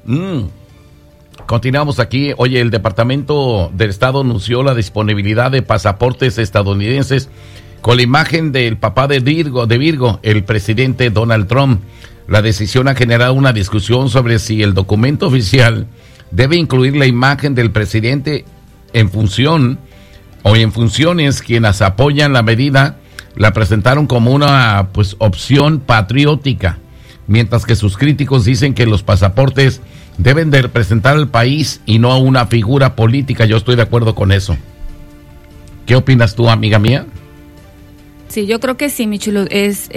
Continuamos aquí. Oye, el Departamento del Estado anunció la disponibilidad de pasaportes estadounidenses con la imagen del papá de Virgo, el presidente Donald Trump. La decisión ha generado una discusión sobre si el documento oficial debe incluir la imagen del presidente en funciones. Quienes apoyan la medida la presentaron como una opción patriótica, mientras que sus críticos dicen que los pasaportes deben de representar al país y no a una figura política. Yo estoy de acuerdo con eso. ¿Qué opinas tú, amiga mía? Sí, yo creo que sí, mi chulo, es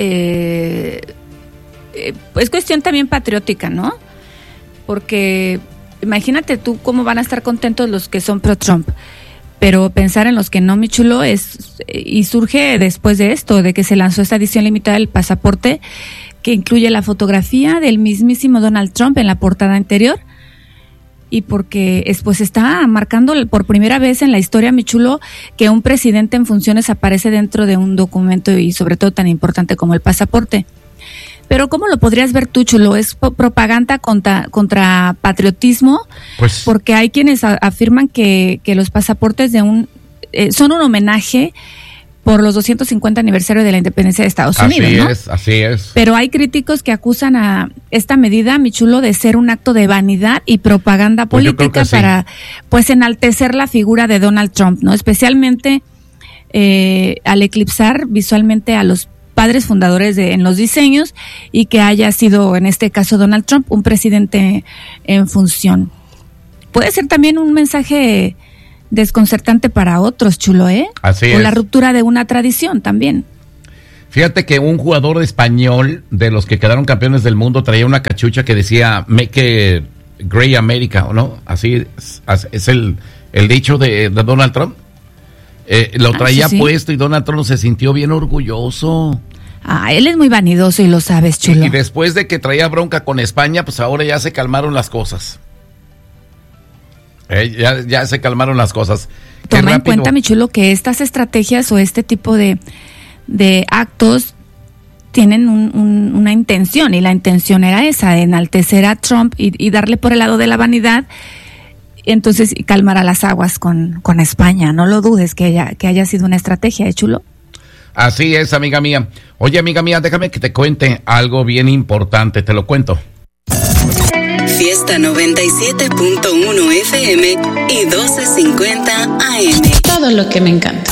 cuestión también patriótica, ¿no? Porque imagínate tú cómo van a estar contentos los que son pro-Trump, pero pensar en los que no, mi chulo, y surge después de esto, de que se lanzó esta edición limitada del pasaporte, que incluye la fotografía del mismísimo Donald Trump en la portada anterior, y porque está marcando por primera vez en la historia, mi chulo, que un presidente en funciones aparece dentro de un documento y sobre todo tan importante como el pasaporte. Pero ¿cómo lo podrías ver tú, chulo? ¿Es propaganda contra patriotismo? Pues, porque hay quienes afirman que los pasaportes son un homenaje por los 250 aniversario de la independencia de Estados Unidos, ¿no? Así es. Pero hay críticos que acusan a esta medida, mi chulo, de ser un acto de vanidad y propaganda política para, enaltecer la figura de Donald Trump, ¿no? Especialmente al eclipsar visualmente a los padres fundadores en los diseños, y que haya sido, en este caso, Donald Trump, un presidente en función. Puede ser también un mensaje desconcertante para otros, chulo, Así es. O la ruptura de una tradición también. Fíjate que un jugador español de los que quedaron campeones del mundo traía una cachucha que decía "Make Great America", ¿o no? Así es el dicho de Donald Trump. Lo traía puesto y Donald Trump se sintió bien orgulloso. Él es muy vanidoso y lo sabes, chulo. Y después de que traía bronca con España, pues ahora ya se calmaron las cosas. Ya se calmaron las cosas. Toma en cuenta, mi chulo, que estas estrategias o este tipo de actos tienen una intención, y la intención era esa, de enaltecer a Trump y darle por el lado de la vanidad, entonces calmar a las aguas con España. No lo dudes que haya sido una estrategia, chulo. Así es, amiga mía. Oye, amiga mía, déjame que te cuente algo bien importante, te lo cuento. Fiesta 97.1 FM y 1250 AM. Todo lo que me encanta.